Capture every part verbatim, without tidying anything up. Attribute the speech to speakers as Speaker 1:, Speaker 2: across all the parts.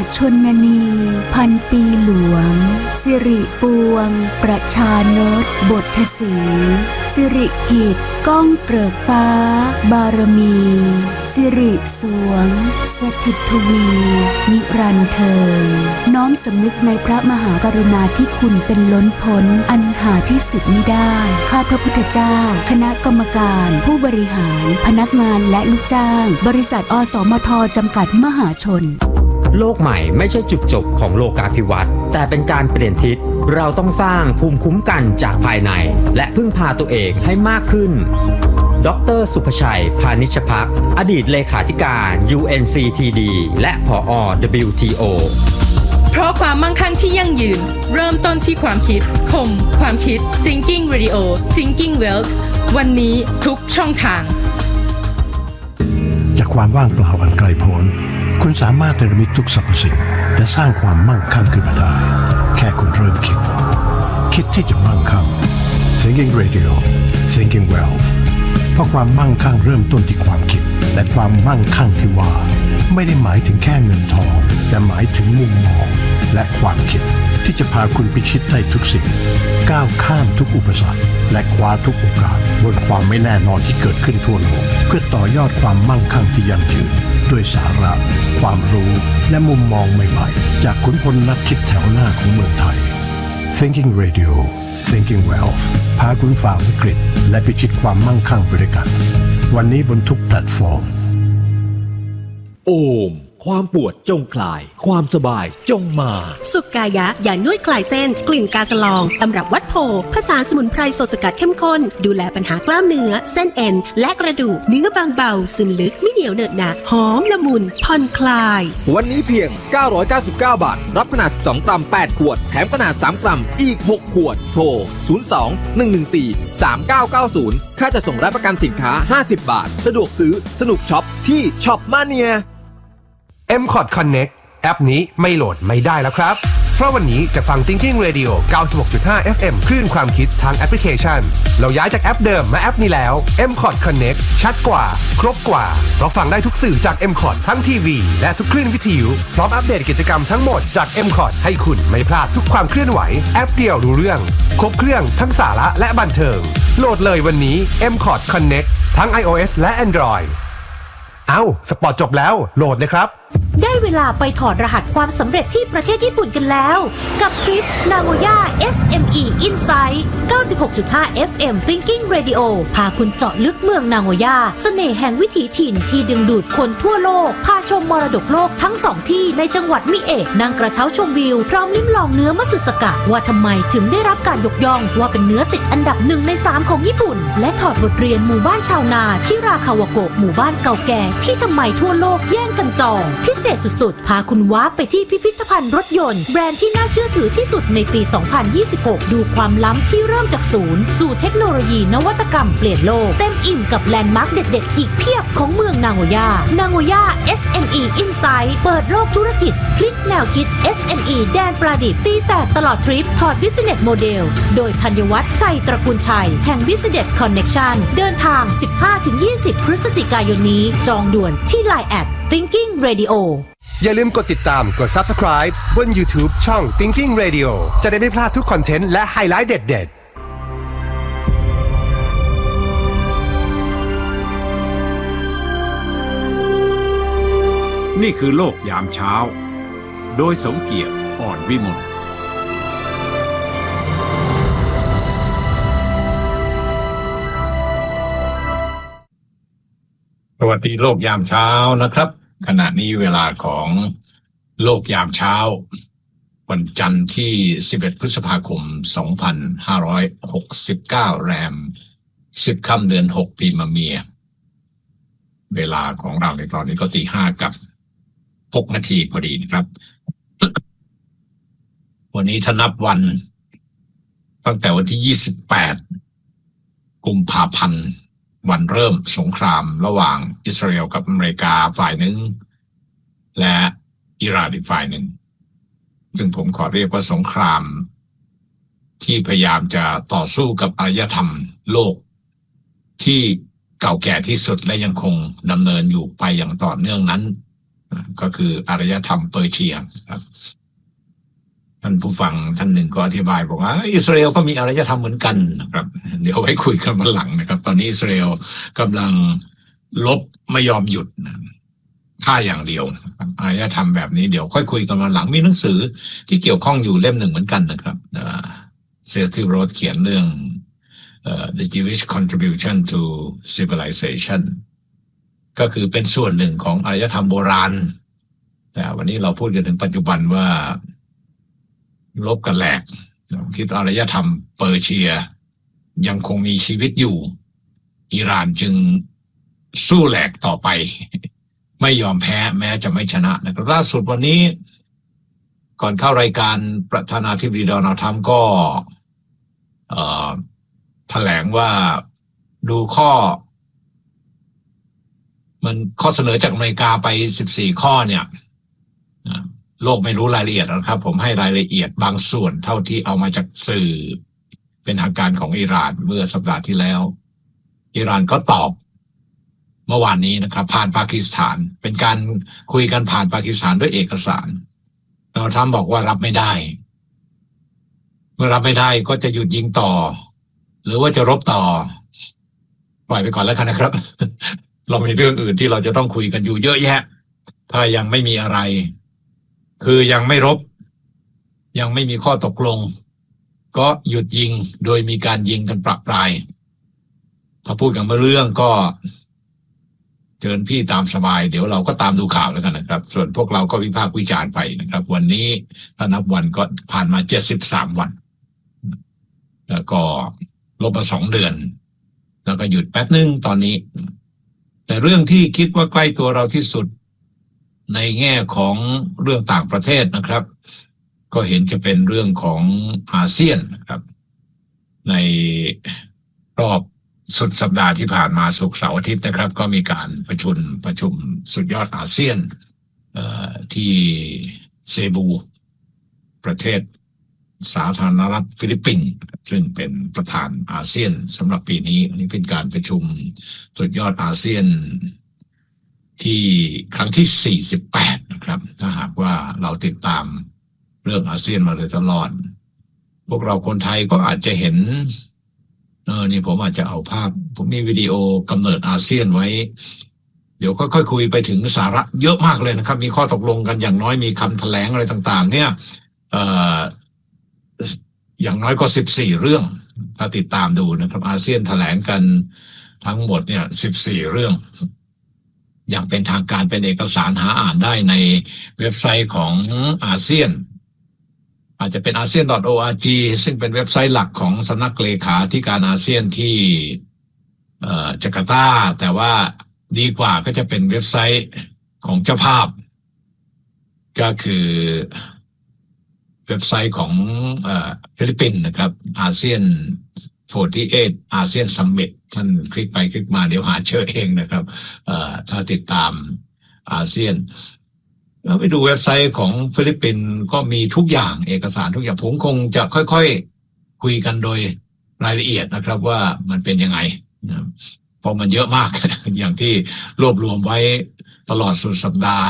Speaker 1: ชนนีพันปีหลวงสิริปวงประชานตบทสีสิริกิจก้องเกริกฟ้าบารมีสิริสวงสถิตทวีนิรันดร์เทินน้อมสำนึกในพระมหากรุณาธิคุณเป็นล้นพ้นอันหาที่สุดมิได้ข้าพระพุทธเจ้าคณะกรรมการผู้บริหารพนักงานและลูกจ้างบริษัทอสมทจำกัดมหาชน
Speaker 2: โลกใหม่ไม่ใช่จุดจบของโลกาภิวัตน์แต่เป็นการเปลี่ยนทิศเราต้องสร้างภูมิคุ้มกันจากภายในและพึ่งพาตัวเองให้มากขึ้นดร.สุภชัยพานิชภักดิ์อดีตเลขาธิการ ยู เอ็น ซี ที ดี และผอ. ดับเบิลยู ที โอ
Speaker 3: เพราะความมั่งคั่งที่ยั่งยืนเริ่มต้นที่ความคิดคมความคิด Thinking Radio Thinking Wealth วันนี้ทุกช่องทาง
Speaker 4: จากความว่างเปล่าอันไกลโพ้นคุณสามารถเนรมิตทุกสรรพสิ่งและสร้างความมั่งคั่งขึ้นมาได้แค่คุณเริ่มคิดคิดที่จะมั่งคั่ง Thinking Radio Thinking Wealth เพราะความมั่งคั่งเริ่มต้นที่ความคิดและความมั่งคั่งที่ว่าไม่ได้หมายถึงแค่เงินทองแต่หมายถึงมุมมองและความคิดที่จะพาคุณพิชิตได้ทุกสิ่งก้าวข้ามทุกอุปสรรคและคว้าทุกโอกาสบนความไม่แน่นอนที่เกิดขึ้นทั่วโลกเพื่อต่อยอดความมั่งคั่งที่ยั่งยืนด้วยสาระความรู้และมุมมองใหม่ๆจากขุนพลนักคิดแถวหน้าของเมืองไทย Thinking Radio Thinking Wealth พาคุณฝ่าวิกฤตและพิชิตความมั่งคั่งไปด้วยกันวันนี้บนทุกแพลตฟอร์ม
Speaker 5: โอมความปวดจงคลายความสบายจงมา
Speaker 6: สุกายะยานวดคลายเส้นกลิ่นกาสลองตำรับวัดโพผสานสมุนไพรสดสกัดเข้มข้นดูแลปัญหากล้ามเนื้อเส้นเอ็นและกระดูกเนื้อบางเบาซึมลึกไม่เหนียวเหนอะหนะหอมละมุนผ่อนคลาย
Speaker 5: วันนี้เพียงเก้าร้อยเก้าสิบเก้าบาทรับขนาดสิบสองกรัมแปดขวดแถมขนาดสามกรัมอีกหกขวดโทรศูนย์ สอง หนึ่ง หนึ่ง สี่ สาม เก้า เก้า ศูนย์ค่าจะส่งรับประกันสินค้าห้าสิบบาทสะดวกซื้อสนุกช็อปที่ช็อปมาเนีย
Speaker 7: เอ็ม คอร์ด Connect แอปนี้ไม่โหลดไม่ได้แล้วครับเพราะวันนี้จะฟัง Thinking Radio เก้าสิบหกจุดห้า เอฟ เอ็ม คลื่นความคิดทางแอปพลิเคชันเราย้ายจากแอปเดิมมาแอปนี้แล้ว เอ็ม คอร์ด Connect ชัดกว่าครบกว่าเพราะฟังได้ทุกสื่อจาก เอ็ม คอร์ด ทั้งทีวีและทุกคลื่นวิทยุพร้อมอัปเดตกิจกรรมทั้งหมดจาก เอ็ม คอร์ด ให้คุณไม่พลาดทุกความเคลื่อนไหวแอปเดียวรู้เรื่องครบเครื่องทั้งสาระและบันเทิงโหลดเลยวันนี้ เอ็ม คอร์ด Connect ทั้ง iOS และ Android เอ้าสปอร์ตจบแล้วโหลดเลยครับ
Speaker 6: ได้เวลาไปถอดรหัสความสำเร็จที่ประเทศญี่ปุ่นกันแล้วกับทริป Nagoya เอส เอ็ม อี Insight เก้าสิบหกจุดห้า เอฟ เอ็ม Thinking Radio พาคุณเจาะลึกเมืองนาโกย่าเสน่ห์แห่งวิถีถิ่นที่ดึงดูดคนทั่วโลกพาชมมรดกโลกทั้งสองที่ในจังหวัดมิเอะนั่งกระเช้าชมวิวพร้อมลิ้มลองเนื้อมัตสึสกะว่าทำไมถึงได้รับการยกย่องว่าเป็นเนื้อติดอันดับหนึ่งในสามของญี่ปุ่นและถอดบทเรียนหมู่บ้านชาวนาชิราคาวาโกะหมู่บ้านเก่าแก่ที่ทำไมทั่วโลกแย่งกันจองพิเศษสุดๆพาคุณว้าไปที่พิพิธภัณฑ์รถยนต์แบรนด์ที่น่าเชื่อถือที่สุดในปี สองพันยี่สิบหก ดูความล้ำที่เริ่มจากศูนย์สู่เทคโนโลยีนวัตกรรมเปลี่ยนโลกเต็มอิ่มกับแลนด์มาร์คเด็ดๆอีกเพียบของเมืองนาโกย่านาโกย่า เอส เอ็ม อี Insight เปิดโลกธุรกิจพลิกแนวคิด เอส เอ็ม อี แดนประดิษฐ์ตีแตกตลอดทริปถอด Business Model โดยธัญวัฒน์ชัยตระกูลชัยแห่ง Business Connection เดินทาง สิบห้าถึงยี่สิบ พฤศจิกายนนี้จองด่วนที่ ไลน์ แอท Thinking Radio
Speaker 7: อย่าลืมกดติดตามกด Subscribe บน YouTube ช่อง Thinking Radio จะได้ไม่พลาดทุกคอนเทนต์และไฮไลท์เด็ด
Speaker 8: ๆนี่คือโลกยามเช้าโดยสมเกียรติอ่อนวิมลสวัสดีโลกยามเช้านะครับขณะนี้เวลาของโลกยามเช้าวันจันทร์ที่สิบเอ็ดพฤษภาคมสองพันห้าร้อยหกสิบเก้าแรมสิบค่ำเดือนหกปีมะเมียเวลาของเราในตอนนี้ก็ตีห้ากับหกนาทีพอดีนะครับ วันนี้ถ้านับวันตั้งแต่วันที่ยี่สิบแปดกุมภาพันธ์วันเริ่มสงครามระหว่างอิสราเอลกับอเมริกาฝ่ายหนึ่งและอิหร่านอีกฝ่ายหนึ่งซึ่งผมขอเรียกว่าสงครามที่พยายามจะต่อสู้กับอารยธรรมโลกที่เก่าแก่ที่สุดและยังคงดำเนินอยู่ไปอย่างต่อเนื่องนั้นก็คืออารยธรรมเปอร์เซียครับท่านผู้ฟังท่านหนึ่งก็อธิบายบอกว่าอิสราเอลก็มีอารยธรรมเหมือนกันนะครับเดี๋ยวไว้คุยกันวันหลังนะครับตอนนี้อิสราเอลกำลังลบไม่ยอมหยุดฆ่าอย่างเดียวอารยธรรมแบบนี้เดี๋ยวค่อยคุยกันวันหลังมีหนังสือที่เกี่ยวข้องอยู่เล่มหนึ่งเหมือนกันนะครับเซลติโรสเขียนเรื่อง uh, the Jewish contribution to civilization ก็คือเป็นส่วนหนึ่งของอารยธรรมโบราณแต่วันนี้เราพูดกันถึงปัจจุบันว่าลบกันแหลกคิดอารยธรรมเปอร์เซียยังคงมีชีวิตอยู่อิหร่านจึงสู้แหลกต่อไปไม่ยอมแพ้แม้จะไม่ชนะนะครับล่าสุดวันนี้ก่อนเข้ารายการประธานาธิบดีโดนัลด์ทรัมป์ก็แถลงว่าดูข้อมันข้อเสนอจากอเมริกาไปสิบสี่ข้อเนี่ยโลกไม่รู้รายละเอียดนะครับผมให้รายละเอียดบางส่วนเท่าที่เอามาจากสื่อเป็นทางการของอิหร่านเมื่อสัปดาห์ที่แล้วอิหร่านก็ตอบเมื่อวานนี้นะครับผ่านปากีสถานเป็นการคุยกันผ่านปากีสถานด้วยเอกสารเราทำบอกว่ารับไม่ได้เมื่อรับไม่ได้ก็จะหยุดยิงต่อหรือว่าจะรบต่อปล่อยไปก่อนแล้วกันนะครับ เรามีเรื่องอื่นที่เราจะต้องคุยกันอยู่เยอะแยะถ้ายังไม่มีอะไรคือยังไม่รบยังไม่มีข้อตกลงก็หยุดยิงโดยมีการยิงกันประปรายถ้าพูดกันไม่เรื่องก็เชิญพี่ตามสบายเดี๋ยวเราก็ตามดูข่าวแล้วกันนะครับส่วนพวกเราก็วิพากษ์วิจารณ์ไปนะครับวันนี้ถ้านับวันก็ผ่านมาเจ็ดสิบสามวันแล้วก็ลบมาสองเดือนแล้วก็หยุดแป๊บนึงตอนนี้แต่เรื่องที่คิดว่าใกล้ตัวเราที่สุดในแง่ของเรื่องต่างประเทศนะครับก็เห็นจะเป็นเรื่องของอาเซียนนะครับในรอบสุดสัปดาห์ที่ผ่านมาศุกร์เสาร์อาทิตย์นะครับก็มีการประชุมประชุมสุดยอดอาเซียนที่เซบูประเทศสาธารณรัฐฟิลิปปินส์ซึ่งเป็นประธานอาเซียนสำหรับปีนี้อันนี้เป็นการประชุมสุดยอดอาเซียนที่ครั้งที่สี่สิบแปดนะครับถ้าหากว่าเราติดตามเรื่องอาเซียนมาโดยตลอดพวกเราคนไทยก็อาจจะเห็นเออนี่ผมอาจจะเอาภาพผมมีวิดีโอกำเนิดอาเซียนไว้เดี๋ยวค่อยๆคุยไปถึงสาระเยอะมากเลยนะครับมีข้อตกลงกันอย่างน้อยมีคำแถลงอะไรต่างๆเนี่ยเอ่ออย่างน้อยก็สิบสี่เรื่องถ้าติดตามดูนะครับอาเซียนแถลงกันทั้งหมดเนี่ยสิบสี่เรื่องอย่างเป็นทางการเป็นเอกสารหาอ่านได้ในเว็บไซต์ของอาเซียนอาจจะเป็น อาเซียน ดอท โอ อาร์ จี ซึ่งเป็นเว็บไซต์หลักของสำนักเลขาธิการอาเซียนที่จาการ์ตาแต่ว่าดีกว่าก็จะเป็นเว็บไซต์ของเจ้าภาพก็คือเว็บไซต์ของฟิลิปปินส์นะครับอาเซียนสี่สิบแปดอาเซียนซัมมิตท่านคลิกไปคลิกมาเดี๋ยวหาเจอเองนะครับถ้าติดตามอาเซียนแล้วไปดูเว็บไซต์ของฟิลิปปินส์ก็มีทุกอย่างเอกสารทุกอย่างผมคงจะค่อยๆคุยกันโดยรายละเอียดนะครับว่ามันเป็นยังไงนะเพราะมันเยอะมาก อย่างที่รวบรวมไว้ตลอดสุดสัปดาห์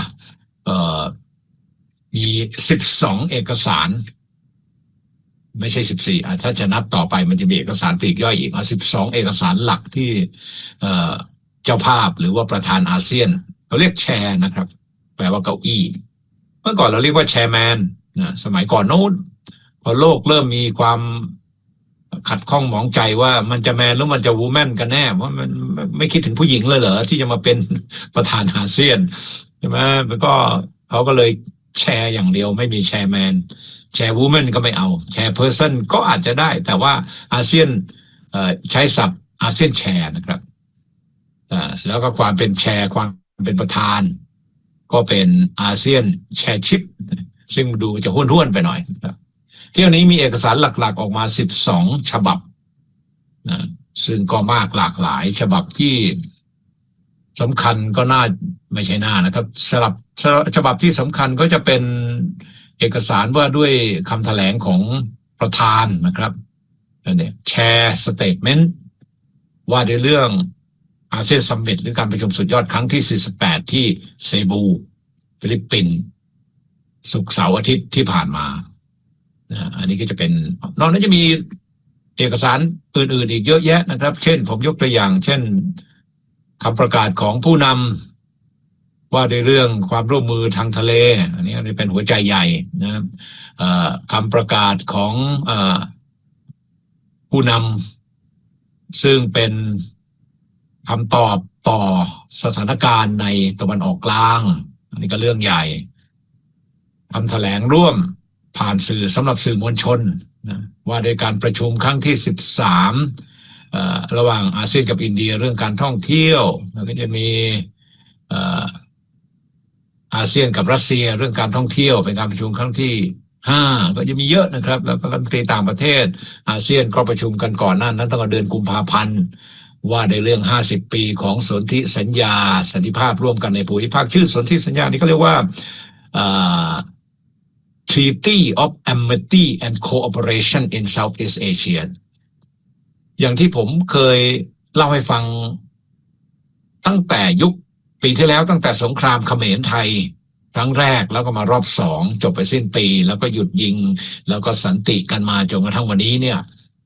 Speaker 8: มีสิบสองเอกสารไม่ใช่สิบสี่ถ้าจะนับต่อไปมันจะมีเอกสารปลีกย่อยอีกอ่ะสิบสองเอกสารหลักที่เจ้าภาพหรือว่าประธานอาเซียนเขาเรียกแชร์นะครับแปลว่าเก้าอี้เมื่อก่อนเราเรียกว่าแชร์แมนนะสมัยก่อนโน้นพอโลกเริ่มมีความขัดข้องหมองใจว่ามันจะแมนหรือมันจะวูแมนกันแน่เพราะมันไม่คิดถึงผู้หญิงเลยเหรอที่จะมาเป็นประธานอาเซียนใช่ไหมมันก็เขาก็เลยแชร์อย่างเดียวไม่มีแชร์แมนแชร์วูแมนก็ไม่เอาแชร์เพอร์ซันก็อาจจะได้แต่ว่าอาเซียนใช้ศัพท์อาเซียนแชร์นะครับแล้วก็ความเป็นแชร์ความเป็นประธานก็เป็นอาเซียนแชร์ชิปซึ่งดูจะห้วนๆไปหน่อยครับที่วันนี้มีเอกสารหลักๆออกมาสิบสองฉบับนะซึ่งก็มากหลากหลายฉบับที่สำคัญก็น่าไม่ใช่น่านะครับฉบับฉบับที่สำคัญก็จะเป็นเอกสารว่าด้วยคำแถลงของประธานนะครับเนี่ยแชร์สเตทเมนต์ว่าในเรื่องอาเซียนซัมมิตหรือการประชุมสุดยอดครั้งที่สี่สิบแปดที่เซบูฟิลิปปินส์ศุกร์เสาร์อาทิตย์ที่ผ่านมานะอันนี้ก็จะเป็นนอกนั้นจะมีเอกสารอื่นๆอีกเยอะแยะนะครับเช่นผมยกตัวอย่างเช่นคำประกาศของผู้นำว่าในเรื่องความร่วมมือทางทะเลอันนี้เป็นหัวใจใหญ่นะครับคำประกาศของผู้นำซึ่งเป็นคำตอบต่อสถานการณ์ในตะวันออกกลางอันนี้ก็เรื่องใหญ่คำแถลงร่วมผ่านสื่อสำหรับสื่อมวลชนนะว่าโดยการประชุมครั้งที่สิบสามระหว่างอาเซียนกับอินเดียเรื่องการท่องเที่ยวแล้วก็จะมีอาเซียนกับรัสเซียเรื่องการท่องเที่ยวเป็นการประชุมครั้งที่ห้าก็จะมีเยอะนะครับแล้วก็รัฐมนตรีต่างประเทศอาเซียนก็ประชุมกันก่อนหน้านั้นตั้งแต่เดือนกุมภาพันธ์ว่าในเรื่องห้าสิบปีของสนธิสัญญาสันติภาพร่วมกันในภูมิภาคชื่อสนธิสัญญานี้ก็เรียกว่า Treaty of Amity and Cooperation in Southeast Asia อย่างที่ผมเคยเล่าให้ฟังตั้งแต่ยุคปีที่แล้วตั้งแต่สงครามเขมรไทยครั้งแรกแล้วก็มารอบสองจบไปสิ้นปีแล้วก็หยุดยิงแล้วก็สันติกันมาจนกระทั่งวันนี้เนี่ย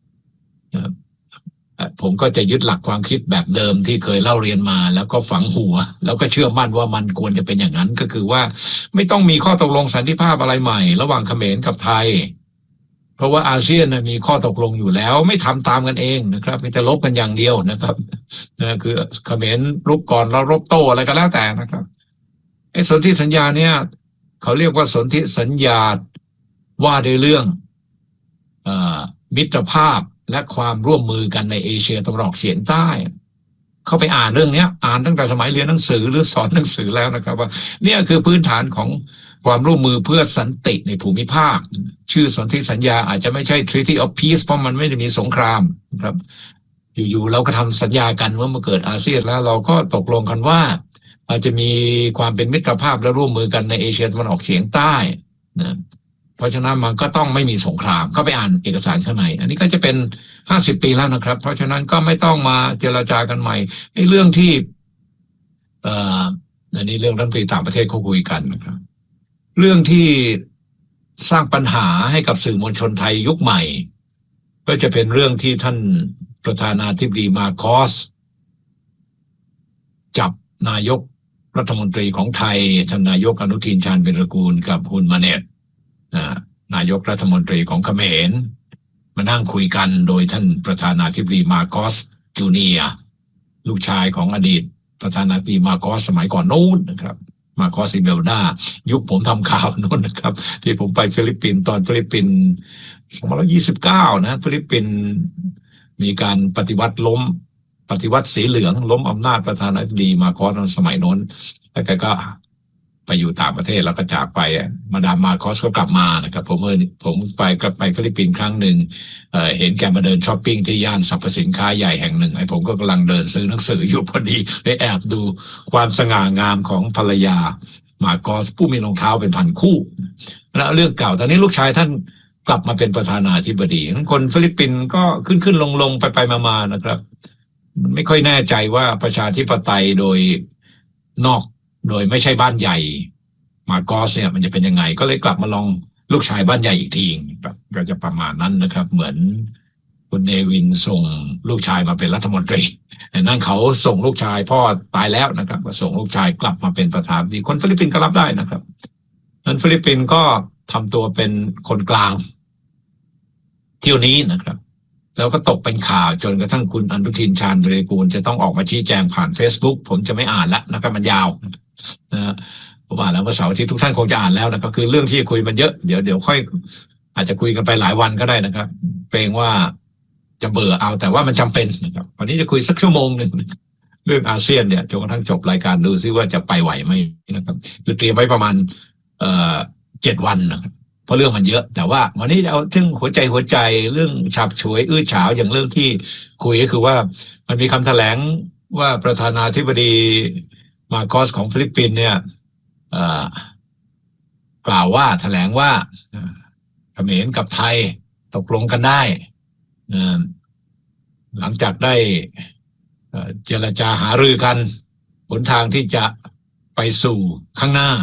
Speaker 8: ผมก็จะยึดหลักความคิดแบบเดิมที่เคยเล่าเรียนมาแล้วก็ฝังหัวแล้วก็เชื่อมั่นว่ามันควรจะเป็นอย่างนั้นก็คือว่าไม่ต้องมีข้อตกลงสันติภาพอะไรใหม่ระหว่างเขมรกับไทยเพราะว่าอาเซียนมีข้อตกลงอยู่แล้วไม่ทำตามกันเองนะครับมีแต่ลบกันอย่างเดียวนะครับนะคือเขมรรบก่อนแล้วรบโต้อะไรก็แล้วแต่นะครับไอ้สนธิสัญญาเนี่ยเขาเรียกว่าสนธิสัญญาว่าในเรื่องเอ่อมิตรภาพและความร่วมมือกันในเอเชียตะวันออกเฉียงใต้เขาไปอ่านเรื่องนี้อ่านตั้งแต่สมัยเรียนหนังสือหรือสอนหนังสือแล้วนะครับว่าเนี่ยคือพื้นฐานของความร่วมมือเพื่อสันติในภูมิภาคชื่อสนธิสัญญาอาจจะไม่ใช่ Treaty of Peace เพราะมันไม่ได้มีสงครามครับอยู่ๆเราก็ทำสัญญากันว่าเมื่อเกิดอาเซียนแล้วเราก็ตกลงกันว่าอาจจะมีความเป็นมิตรภาพและร่วมมือกันในเอเชียตะวันออกเฉียงใต้นะเพราะฉะนั้นมันก็ต้องไม่มีสงครามเข้าไปอ่านเอกสารข้างในอันนี้ก็จะเป็นห้าสิบปีแล้วนะครับเพราะฉะนั้นก็ไม่ต้องมาเจรจากันใหม่ในเรื่องที่เอ่ออันนี้เรื่องรัฐมนตรีต่างประเทศเขาคุยกันนะครับเรื่องที่สร้างปัญหาให้กับสื่อมวลชนไทยยุคใหม่ก็จะเป็นเรื่องที่ท่านประธานาธิบดีมาโคสจับนายกรัฐมนตรีของไทยท่านนายกอนุทินชาญวิรากูลกับฮุนมาเนตนายกรัฐมนตรีของเขมรมานั่งคุยกันโดยท่านประธานาธิบดีมาโกสจูเนียร์ลูกชายของอดีตประธานาธิบดีมาโกสสมัยก่อนโน้นนะครับมาโกสอิเบลดายุคผมทำข่าวโน้นนะครับที่ผมไปฟิลิปปินส์ตอนฟิลิปปินส์สองพันยี่สิบเก้านะฟิลิปปินส์มีการปฏิวัติล้มปฏิวัติสีเหลืองล้มอำนาจประธานาธิบดีมาโกสในสมัยโน้นแล้วแกก็ไปอยู่ต่างประเทศแล้วก็จากไปมาดามมาโกสก็กลับมานะครับผมเออผมไปกลับไปฟิลิปปินส์ครั้งหนึ่ง เ, เห็นแกมาเดินช้อปปิ้งที่ย่านสรรพสินค้าใหญ่แห่งหนึ่งไอ้ผมก็กำลังเดินซื้อหนังสืออยู่พอดีไปแอบดูความสง่างามของภรรยามาโกสผู้มีรองเท้าเป็นพันคู่แล้วเรื่องเก่าตอนนี้ลูกชายท่านกลับมาเป็นประธานาธิบดีคนฟิลิปปินส์ก็ขึ้นขึ้นลงลงไปไปมาๆนะครับมันไม่ค่อยแน่ใจว่าประชาธิปไตยโดยนอกโดยไม่ใช่บ้านใหญ่มาโกสเนี่ยมันจะเป็นยังไงก็เลยกลับมาลองลูกชายบ้านใหญ่อีกทีแบบก็จะประมาณนั้นนะครับเหมือนคุณเนวินส่งลูกชายมาเป็นรัฐมนตรีแต่นั่นเขาส่งลูกชายพ่อตายแล้วนะครับก็ส่งลูกชายกลับมาเป็นประธานาธิบดีคนฟิลิปปินส์ก็รับได้นะครับนั้นฟิลิปปินส์ก็ทำตัวเป็นคนกลางเที่ยวนี้นะครับแล้วก็ตกเป็นข่าวจนกระทั่งคุณอนุทินชาญวิรากูลจะต้องออกมาชี้แจงผ่าน Facebook ผมจะไม่อ่านแล้วนะครับมันยาวนะผมอ่านแล้วเมื่อเสาร์ที่ทุกท่านคงจะอ่านแล้วนะครับคือเรื่องที่คุยมันเยอะเดี๋ยวเดี๋ยวค่อยอาจจะคุยกันไปหลายวันก็ได้นะครับเกรงว่าจะเบื่อเอาแต่ว่ามันจำเป็นนะครับวันนี้จะคุยสักชั่วโมงหนึ่งเรื่องอาเซียนเนี่ยจนกระทั่งจบรายการดูซิว่าจะไปไหวไหมนะครับคือเตรียมไว้ประมาณเอ่อเจ็ดวันนะครับเพราะเรื่องมันเยอะแต่ว่าวันนี้จะเอาถึงหัวใจหัวใจเรื่องฉาบฉวยอื้อฉาวอย่างเรื่องที่คุยก็คือว่ามันมีคำแถลงว่าประธานาธิบดีมาโกสของฟิลิปปินส์เนี่ยกล่าวว่าแถลงว่าเขมรกับไทยตกลงกันได้หลังจากได้เจรจาหารือกันหนทางที่จะไปสู่ข้างหน้า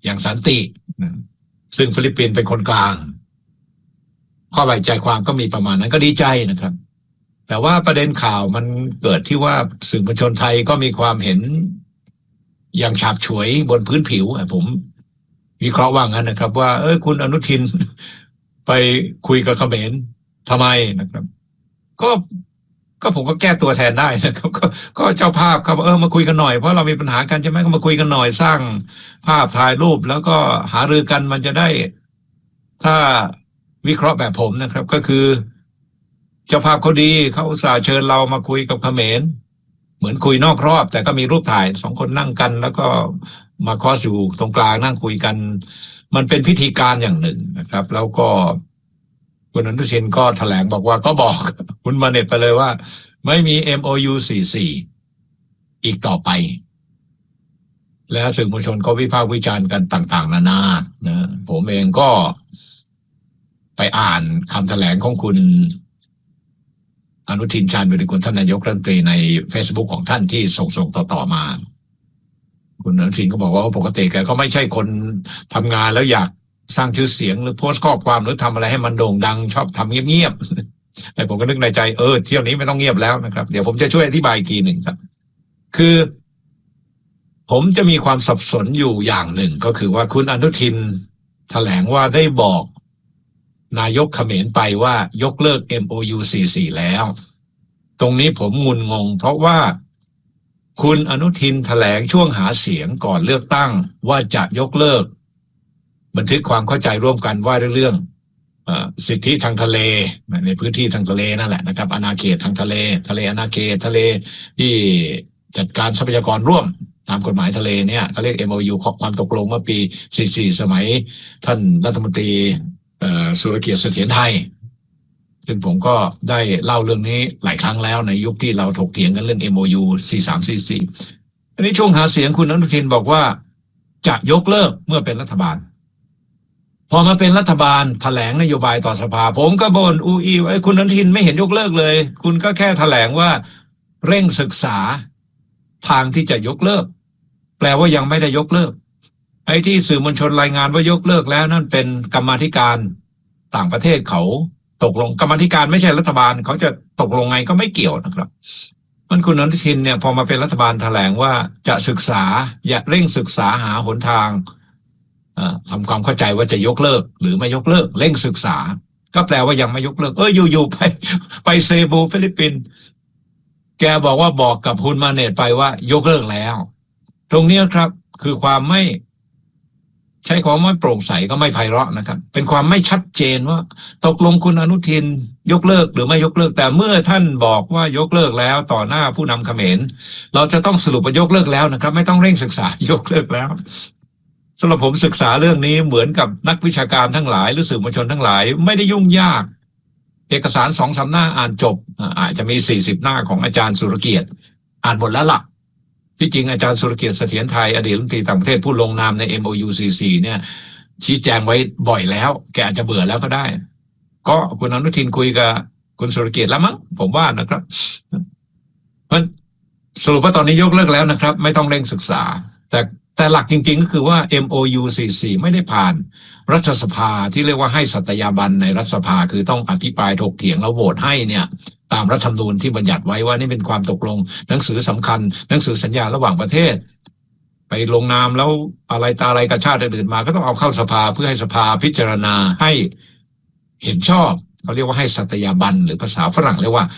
Speaker 8: อย่างสันติซึ่งฟิลิปปินส์เป็นคนกลางข้อใบใจความก็มีประมาณนั้นก็ดีใจนะครับแต่ว่าประเด็นข่าวมันเกิดที่ว่าสื่อมวลชนไทยก็มีความเห็นอย่างฉาบฉวยบนพื้นผิวผมวิเคราะห์ว่างั้นนะครับว่าเออคุณอนุทินไปคุยกับเขมรทำไมนะครับก็ก็ผมก็แก้ตัวแทนได้นะครับก็ก็เจ้าภาพครับเออมาคุยกันหน่อยเพราะเรามีปัญหากันใช่ไหมก็มาคุยกันหน่อยสร้างภาพถ่ายรูปแล้วก็หารือกันมันจะได้ถ้าวิเคราะห์แบบผมนะครับก็คือเจ้าภาพเขาดีเขาอุตส่าห์เชิญเรามาคุยกับเขมรเหมือนคุยนอกรอบแต่ก็มีรูปถ่ายสองคนนั่งกันแล้วก็มาคอสอยู่ตรงกลางนั่งคุยกันมันเป็นพิธีการอย่างหนึ่งนะครับแล้วก็คุณอนุทินก็แถลงบอกว่าก็บอกคุณมาเน็ตไปเลยว่าไม่มี เอ็ม โอ ยู สี่สิบสี่อีกต่อไปแล้วสื่อมวลชนก็วิพากษ์วิจารณ์กันต่างๆนานานะผมเองก็ไปอ่านคำแถลงของคุณอนุทินชาญวิรุฬกุลท่านนายกรัฐมนตรีใน Facebook ของท่านที่ส่งๆต่อๆมาคุณอนุทินก็บอกว่าปกติแกก็ไม่ใช่คนทำงานแล้วอยากสร้างชื่อเสียงหรือโพสต์ข้อความหรือทำอะไรให้มันโด่งดังชอบทำเงียบๆแต่ผมก็นึกในใจเออเที่ยวนี้ไม่ต้องเงียบแล้วนะครับเดี๋ยวผมจะช่วยอธิบายอีกทีหนึ่งครับคือผมจะมีความสับสนอยู่อย่างหนึ่งก็คือว่าคุณอนุทินแถลงว่าได้บอกนายกเขมรไปว่ายกเลิก เอ็ม โอ ยู สี่สิบสี่แล้วตรงนี้ผมงุนงงเพราะว่าคุณอนุทินแถลงช่วงหาเสียงก่อนเลือกตั้งว่าจะยกเลิกบันทึกความเข้าใจร่วมกันว่าเรื่องสิทธิทางทะเลในพื้นที่ทางทะเลนั่นแหละนะครับอาณาเขตทางทะเลทะเลอาณาเขตทะเลที่จัดการทรัพยากรร่วมตามกฎหมายทะเลเนี่ยเขาเรียก เอ็ม โอ ยู ความตกลงเมื่อปีสี่สิบสี่สมัยท่านรัฐมนตรีสุรเกียรติเสถียรไทยซึ่งผมก็ได้เล่าเรื่องนี้หลายครั้งแล้วในยุคที่เราถกเถียงกันเรื่อง เอ็ม โอ ยู สี่สิบสาม สี่สิบสี่อันนี้ช่วงหาเสียงคุณอนุทินบอกว่าจะยกเลิกเมื่อเป็นรัฐบาลพอมาเป็นรัฐบาลแถลงนโยบายต่อสภาผมก็บ่นอูอีไอ้คุณอนุทินไม่เห็นยกเลิกเลยคุณก็แค่แถลงว่าเร่งศึกษาทางที่จะยกเลิกแปลว่ายังไม่ได้ยกเลิกไอ้ที่สื่อมวลชนรายงานว่ายกเลิกแล้วนั่นเป็นกรรมาธิการต่างประเทศเขาตกลงกรรมาธิการไม่ใช่รัฐบาลเขาจะตกลงไงก็ไม่เกี่ยวนะครับมันคุณอนุทินเนี่ยพอมาเป็นรัฐบาลแถลงว่าจะศึกษาอย่าเร่งศึกษาหาหนทางทำความเข้าใจว่าจะยกเลิกหรือไม่ยกเลิกเร่งศึกษาก็แปลว่ายังไม่ยกเลิกเอออยู่ๆไปไปเซบูฟิลิปปินส์แกบอกว่าบอกกับคุณมาเนตไปว่ายกเลิกแล้วตรงนี้ครับคือความไม่ใช้ความไม่โปร่งใสก็ไม่ไพเราะนะครับเป็นความไม่ชัดเจนว่าตกลงคุณอนุทินยกเลิกหรือไม่ยกเลิกแต่เมื่อท่านบอกว่ายกเลิกแล้วต่อหน้าผู้นำเขมรเราจะต้องสรุปว่ายกเลิกแล้วนะครับไม่ต้องเร่งศึกษายกเลิกแล้วสำหรับผมศึกษาเรื่องนี้เหมือนกับนักวิชาการทั้งหลายหรือสื่อมวลชนทั้งหลายไม่ได้ยุ่งยากเอกสารสองสามหน้าอ่านจบอาจจะมีสี่สิบหน้าของอาจารย์สุรเกียรติอ่านหมดแล้วล่ะที่จริงอาจารย์สุรเกียรติเสถียรไทยอดีตรัฐมนตรีต่างประเทศผู้ลงนามใน เอ็ม โอ ยู สี่สิบสี่เนี่ยชี้แจงไว้บ่อยแล้วแกอาจจะเบื่อแล้วก็ได้ก็คุณอนุทินคุยกับคุณสุรเกียรติแล้วมั้งผมว่านะครับมันสรุปว่าตอนนี้ยกเลิกแล้วนะครับไม่ต้องเร่งศึกษาแต่แต่หลักจริงๆก็คือว่า เอ็ม โอ ยู สี่สิบสี่ไม่ได้ผ่านรัฐสภาที่เรียกว่าให้สัตยาบันในรัฐสภาคือต้องอภิปรายถกเถียงแล้วโหวตให้เนี่ยตามรัฐธรรมนูญที่บัญญัติไว้ว่านี่เป็นความตกลงหนังสือสำคัญหนังสือสัญญาระหว่างประเทศไปลงนามแล้วอะไรตาอะไรกับชาติอื่นๆมาก็ต้องเอาเข้าสภาเพื่อให้สภาพิจารณาให้เห็นชอบเขาเรียกว่าให้สัตยาบันหรือภาษาฝรั่งเรียกว่า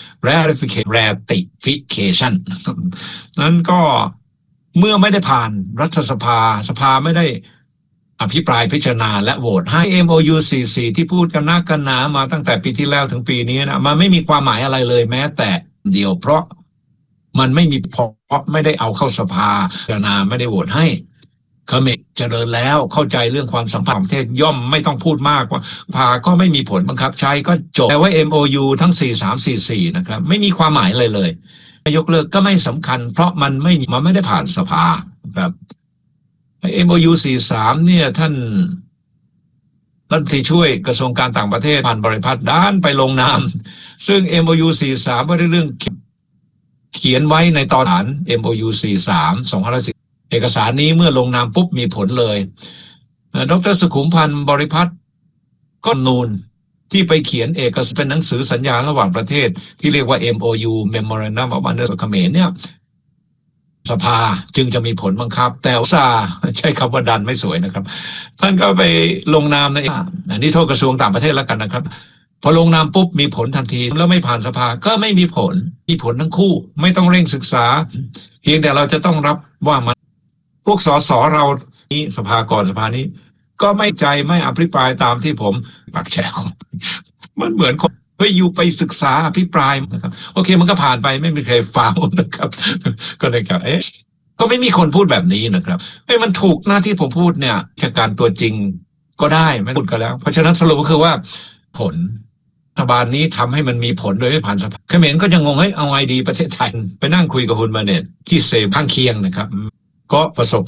Speaker 8: ratification นั้นก็เมื่อไม่ได้ผ่านรัฐสภาสภาไม่ได้อภิปรายพิจารณาและโหวตให้ เอ็ม โอ ยู สี่สิบสี่ที่พูดกันนักกันหนามาตั้งแต่ปีที่แล้วถึงปีนี้นะมันไม่มีความหมายอะไรเลยแม้แต่เดียวเพราะมันไม่มีเพราะไม่ได้เอาเข้าสภาพิจารณาไม่ได้โหวตให้เขมรเจริญแล้วเข้าใจเรื่องความสัมพันธ์ประเทศย่อมไม่ต้องพูดมากว่าพาก็ไม่มีผลบังคับใช้ก็จบแต่ว่า เอ็ม โอ ยู ทั้งสี่สิบสาม สี่สิบสี่นะครับไม่มีความหมายเลยเลยยกเลิกก็ไม่สำคัญเพราะมันไม่มันไม่ได้ผ่านสภาครับ เอ็ม โอ ยู สี่สิบสามเนี่ยท่านรัฐมนตรีช่วยกระทรวงการต่างประเทศผ่านบริพัตรด้านไปลงนามซึ่ง เอ็ม โอ ยู สี่สิบสามว่าด้วยเรื่องเขียนไว้ในตอนฐาน เอ็ม โอ ยู สี่สิบสาม สองพันห้าร้อยสิบเอกสารนี้เมื่อลงนามปุ๊บมีผลเลยดร.สุขุมพันธ์บริพัตรก็นูนที่ไปเขียนเอกสารเป็นหนังสือสัญญาระหว่างประเทศที่เรียกว่า เอ็ม โอ ยู Memorandum of Understanding เขมรเนี่ยสภาจึงจะมีผลบังคับแต่อุตสาห์ใช้คำว่าดันไม่สวยนะครับท่านก็ไปลงนามในอันนี้โทษกระทรวงต่างประเทศแล้วกันนะครับพอลงนามปุ๊บมีผลทันทีแล้วไม่ผ่านสภาก็ไม่มีผลมีผลทั้งคู่ไม่ต้องเร่งศึกษาเพียงแต่เราจะต้องรับว่ามันพวกสสเรานี้สภาก่อนสภานี้ก็ไม่ใจไม่อภิปรายตามที่ผมปักแฉกมันเหมือนคนเฮ้ยอยู่ไปศึกษาอภิปรายนะครับโอเคมันก็ผ่านไปไม่มีใครฟังนะครับก็เลยครับเอ๊ะก็ไม่มีคนพูดแบบนี้นะครับเอ้ยมันถูกหน้าที่ผมพูดเนี่ยราชการตัวจริงก็ได้ไม่พูดกันแล้วเพราะฉะนั้นสรุปก็คือว่าผลรัฐบาลนี้ทำให้มันมีผลโดยไม่ผ่านสภาเขมรก็ยังงงเฮ้ยเอาไงดีประเทศไทยไปนั่งคุยกับฮุนมาเน็ตที่เซข้างเคียงนะครับก็ประสบ